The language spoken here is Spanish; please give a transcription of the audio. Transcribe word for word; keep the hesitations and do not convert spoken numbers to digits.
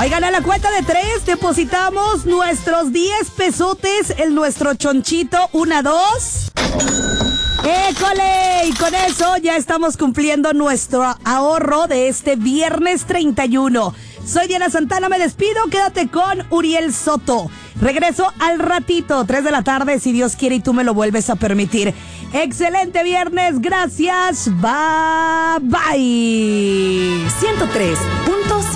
Oigan, a la cuenta de tres depositamos nuestros diez pesotes en nuestro chonchito. Una, dos. ¡École! Y con eso ya estamos cumpliendo nuestro ahorro de este viernes treinta y uno. Soy Diana Santana, me despido. Quédate con Uriel Soto. Regreso al ratito, tres de la tarde, si Dios quiere y tú me lo vuelves a permitir. Excelente viernes, gracias. Bye, bye. ciento tres punto